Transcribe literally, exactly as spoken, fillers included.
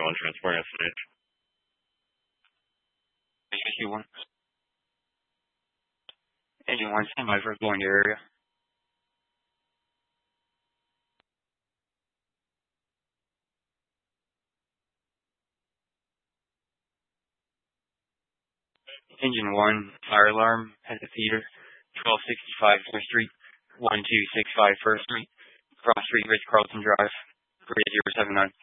one transport yesterday. Engine one. Engine one, stand by for going to your area. Engine one, fire alarm at the theater, twelve sixty-five First Street, one two six five First Street, Cross Street, Ritz Carlton Drive, three zero seven nine.